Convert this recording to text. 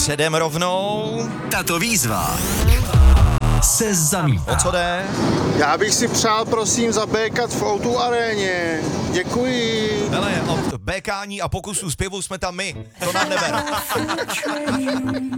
předem rovnou. Tato výzva se zamítá. O co jde? Já bych si přál, prosím, zabékat v O2 aréně. Děkuji. Hele, od békání a pokusů zpěvu jsme tam my. To nám neber.